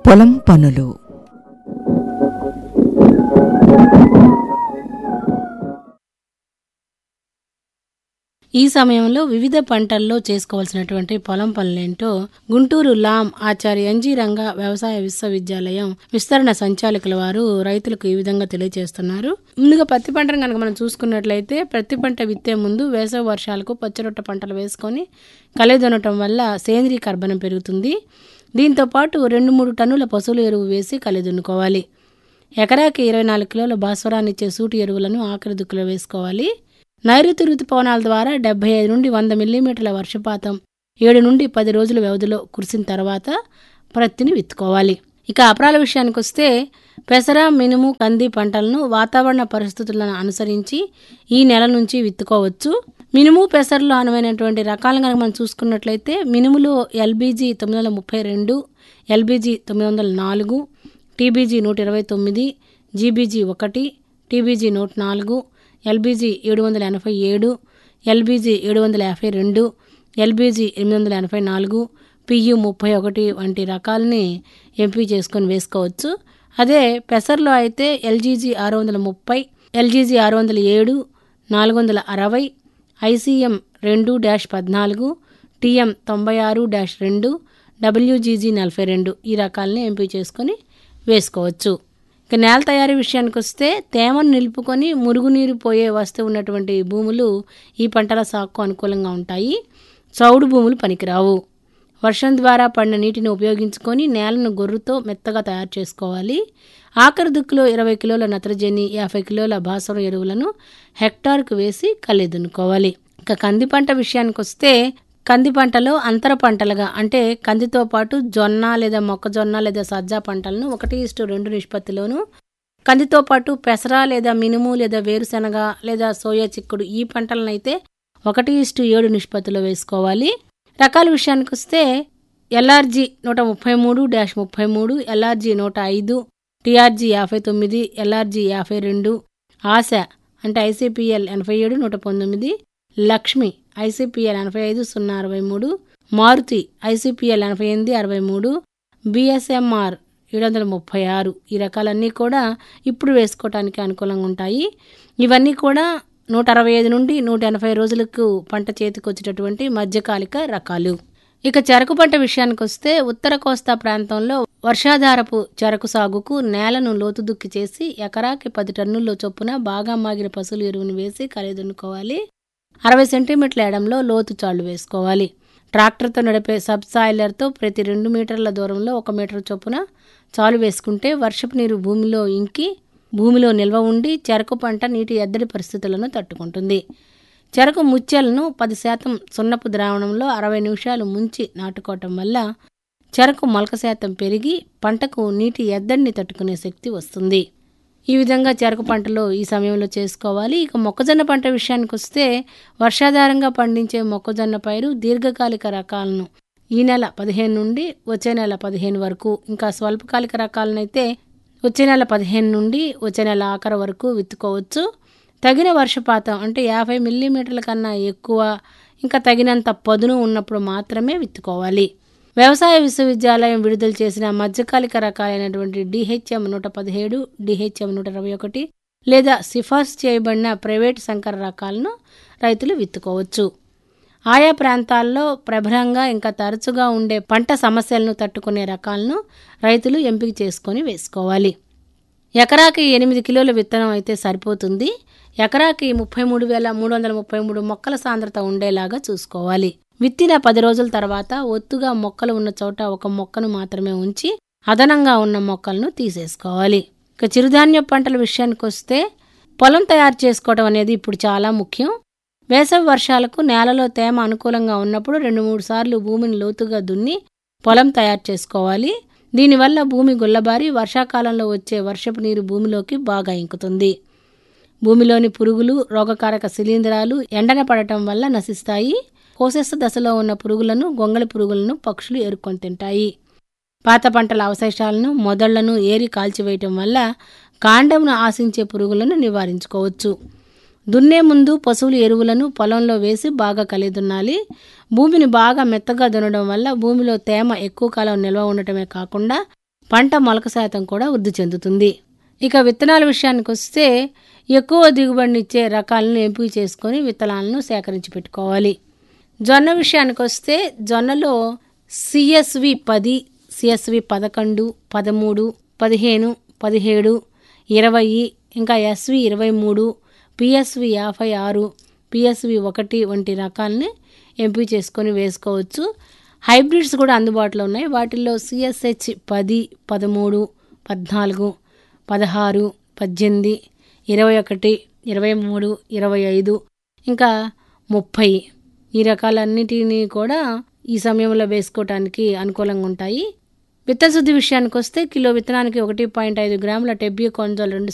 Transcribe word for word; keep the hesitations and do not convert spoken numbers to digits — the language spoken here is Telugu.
పొలం పనులు. ఈ సమయంలో వివిధ పంటల్లో చేసుకోవాల్సినటువంటి పొలం పనులేంటో గుంటూరు లాం ఆచార్య ఎన్జీ రంగా వ్యవసాయ విశ్వవిద్యాలయం విస్తరణ సంచాలకుల వారు రైతులకు ఈ విధంగా తెలియజేస్తున్నారు. ముందుగా పత్తి పంటను కనుక మనం చూసుకున్నట్లయితే ప్రతి పంట విత్తే ముందు వేసవి వర్షాలకు పచ్చిరొట్ట పంటలు వేసుకొని కలెదొనటం వల్ల సేంద్రీయ కర్బనం పెరుగుతుంది. దీంతో పాటు రెండు మూడు టన్నుల పశువుల ఎరువు వేసి కలెదున్నుకోవాలి. ఎకరాకి ఇరవై నాలుగు కిలోల భాస్వరాన్ని ఇచ్చే సూటి ఎరువులను ఆఖరి దుక్కులో వేసుకోవాలి. నైరుతి ఋతుపవనాల ద్వారా డెబ్బై ఐదు నుండి వంద మిల్లీమీటర్ల వర్షపాతం ఏడు నుండి పది రోజుల వ్యవధిలో కురిసిన తర్వాత ప్రత్తిని విత్తుకోవాలి. ఇక అపరాల విషయానికి వస్తే పెసర, మినుము, కంది పంటలను వాతావరణ పరిస్థితులను అనుసరించి ఈ నెల నుంచి విత్తుకోవచ్చు. మినుము, పెసరలో అనువైనటువంటి రకాలను కనుక మనం చూసుకున్నట్లయితే మినుములో ఎల్బీజీ తొమ్మిది వందల ముప్పై రెండు, ఎల్బీజీ తొమ్మిది వందల నాలుగు, టీబీజీ నూట ఇరవై తొమ్మిది, జీబీజీ ఒకటి, టీబీజీ నూట నాలుగు, ఎల్బీజీ ఏడు వందల ఎనభై ఏడు, ఎల్బీజీ ఏడు వందల యాభై రెండు, ఎల్బీజీ ఎనిమిది వందల ఎనభై నాలుగు, పియు ముప్పై ఒకటి వంటి రకాలని ఎంపిక చేసుకొని వేసుకోవచ్చు. అదే పెసర్లో అయితే ఎల్జీజీ ఆరు వందల ముప్పై, ఎల్జీజీ ఆరు వందల ఏడు, నాలుగు వందల అరవై, ఐసీఎం రెండు డాష్ పద్నాలుగు, టీఎం తొంభై ఆరు డాష్ రెండు, డబ్ల్యూజీజీ నలభై రెండు ఈ రకాలని ఎంపిక చేసుకొని వేసుకోవచ్చు. ఇక నేల తయారీ విషయానికి వస్తే తేమను నిలుపుకొని మురుగునీరు పోయే వస్తువు ఉన్నటువంటి భూములు ఈ పంటల సాగుకు అనుకూలంగా ఉంటాయి. చౌడు భూములు పనికిరావు. వర్షం ద్వారా పడిన నీటిని ఉపయోగించుకొని నేలను గొర్రుతో మెత్తగా తయారు చేసుకోవాలి. ఆఖరి దుక్కులో ఇరవై కిలోల నత్రజని, యాభై కిలోల భాస్వరం ఎరువులను హెక్టార్కు వేసి కలెదున్నుకోవాలి. ఇక కంది పంట విషయానికి వస్తే కంది పంటలో అంతర పంటలుగా అంటే కందితో పాటు జొన్న లేదా మొక్కజొన్న లేదా సజ్జ పంటలను ఒకటి ఇస్టు రెండు నిష్పత్తిలోను, కందితో పాటు పెసర లేదా మినుము లేదా వేరుశెనగ లేదా సోయా చిక్కుడు ఈ పంటలను అయితే ఒకటి ఇస్టు ఏడు నిష్పత్తిలో వేసుకోవాలి. రకాల విషయానికి వస్తే ఎల్ఆర్జీ నూట ముప్పై మూడు డాష్ ముప్పై మూడు, ఎల్ఆర్జీ నూట ఐదు, టీఆర్జీ యాభై తొమ్మిది, ఎల్ఆర్జీ యాభై రెండు, ఆశ అంటే ఐసీపీఎల్ ఎనభై ఏడు నూట పంతొమ్మిది, లక్ష్మి ఐసీపీఎల్ ఎనభై ఐదు సున్నా అరవై మూడు, మారుతి ఐసీపీఎల్ ఎనభై ఎనిమిది అరవై మూడు, బిఎస్ఎంఆర్ ఏడు వందల ముప్పై ఆరు ఈ రకాలన్నీ కూడా ఇప్పుడు వేసుకోవటానికి అనుకూలంగా ఉంటాయి. ఇవన్నీ కూడా నూట అరవై ఐదు నుండి నూట ఎనభై రోజులకు పంట చేతికి వచ్చేటటువంటి మధ్యకాలిక రకాలు. ఇక చెరకు పంట విషయానికి వస్తే ఉత్తర కోస్తా ప్రాంతంలో వర్షాధారపు చెరకు సాగుకు నేలను లోతు దుక్కి చేసి ఎకరాకి పది టన్నుల్లో చొప్పున బాగా మాగిన పశువుల ఎరువును వేసి కలెదున్నుకోవాలి. అరవై సెంటీమీటర్ల ఎడంలో లోతు చాళ్లు వేసుకోవాలి. ట్రాక్టర్తో నడిపే సబ్ సాయిలర్తో ప్రతి రెండు మీటర్ల దూరంలో ఒక మీటర్ చొప్పున చాలు వేసుకుంటే వర్షపు నీరు భూమిలో ఇంకి భూమిలో నిల్వ ఉండి చెరకు పంట నీటి ఎద్దడి పరిస్థితులను తట్టుకుంటుంది. చెరకు ముచ్చెలను పది శాతం సున్నపు ద్రావణంలో అరవై నిమిషాలు ముంచి నాటుకోవటం వల్ల చెరకు మొలక శాతం పెరిగి పంటకు నీటి ఎద్దడిని తట్టుకునే శక్తి వస్తుంది. ఈ విధంగా చెరకు పంటలో ఈ సమయంలో చేసుకోవాలి. ఇక మొక్కజొన్న పంట విషయానికి వస్తే వర్షాధారంగా పండించే మొక్కజొన్న పైరు దీర్ఘకాలిక రకాలను ఈ నెల పదిహేను నుండి వచ్చే నెల పదిహేను వరకు, ఇంకా స్వల్పకాలిక రకాలనైతే వచ్చే నెల పదిహేను నుండి వచ్చే నెల ఆఖరి వరకు విత్తుకోవచ్చు. తగిన వర్షపాతం అంటే యాభై మిల్లీమీటర్ల కన్నా ఎక్కువ ఇంకా తగినంత పదును ఉన్నప్పుడు మాత్రమే విత్తుకోవాలి. వ్యవసాయ విశ్వవిద్యాలయం విడుదల చేసిన మధ్యకాలిక రకాలైనటువంటి డిహెచ్ఎం నూట పదిహేడు, డిహెచ్ఎం నూట ఇరవై ఒకటి లేదా సిఫార్సు చేయబడిన ప్రైవేటు సంకర రకాలను రైతులు విత్తుకోవచ్చు. ఆయా ప్రాంతాల్లో ప్రబలంగా ఇంకా తరచుగా ఉండే పంట సమస్యలను తట్టుకునే రకాలను రైతులు ఎంపిక చేసుకొని వేసుకోవాలి. ఎకరాకి ఎనిమిది కిలోల విత్తనం అయితే సరిపోతుంది. ఎకరాకి ముప్పై మూడు వేల మూడు వందల ముప్పై మూడు మొక్కల సాంద్రత ఉండేలాగా చూసుకోవాలి. విత్తిన పది రోజుల తర్వాత ఒత్తుగా మొక్కలు ఉన్న చోట ఒక మొక్కను మాత్రమే ఉంచి అదనంగా ఉన్న మొక్కలను తీసేసుకోవాలి. ఇక చిరుధాన్య పంటల విషయానికి వస్తే పొలం తయారు చేసుకోవడం అనేది ఇప్పుడు చాలా ముఖ్యం. వేసవి వర్షాలకు నేలలో తేమ అనుకూలంగా ఉన్నప్పుడు రెండు మూడు సార్లు భూమిని లోతుగా దున్ని పొలం తయారు చేసుకోవాలి. దీనివల్ల భూమి గుల్లబారి వర్షాకాలంలో వచ్చే వర్షపు నీరు భూమిలోకి బాగా ఇంకుతుంది. భూమిలోని పురుగులు, రోగకారక శిలీంధ్రాలు ఎండన పడటం వల్ల నశిస్తాయి. కోశస్థ దశలో ఉన్న పురుగులను, గొంగళి పురుగులను పక్షులు ఏరుకొని తింటాయి. పాత పంటల అవశేషాలను, మొదళ్లను ఏరి కాల్చివేయటం వల్ల కాండంను ఆశించే పురుగులను నివారించుకోవచ్చు. దున్నే ముందు పశువుల ఎరువులను పొలంలో వేసి బాగా కలిదున్నాలి. భూమిని బాగా మెత్తగా దున్నడం వల్ల భూమిలో తేమ ఎక్కువ కాలం నిల్వ ఉండటమే కాకుండా పంట మొలక శాతం కూడా వృద్ధి చెందుతుంది. ఇక విత్తనాల విషయానికి వస్తే ఎక్కువ దిగుబడినిచ్చే రకాలను ఎంపిక చేసుకొని విత్తనాలను సేకరించి పెట్టుకోవాలి. జొన్న విషయానికి వస్తే జొన్నలో సిఎస్వి పది, సిఎస్వి పదకొండు, పదమూడు, పదిహేను, పదిహేడు, ఇరవై, ఇంకా ఎస్వి ఇరవై మూడు, పిఎస్వి యాభై ఆరు, పిఎస్వి ఒకటి వంటి రకాలని ఎంపిక చేసుకొని వేసుకోవచ్చు. హైబ్రిడ్స్ కూడా అందుబాటులో ఉన్నాయి. వాటిల్లో సిఎస్హెచ్ పది, పదమూడు, పద్నాలుగు, పదహారు, పద్దెనిమిది, ఇరవై ఒకటి, ఇరవై మూడు, ఇరవై ఐదు, ఇంకా ముప్పై ఈ రకాలన్నిటినీ కూడా ఈ సమయంలో వేసుకోవటానికి అనుకూలంగా ఉంటాయి. విత్తన శుద్ధి విషయానికి వస్తే కిలో విత్తనానికి ఒకటి పాయింట్ ఐదు గ్రాముల టెబ్యూకొనజోల్ రెండు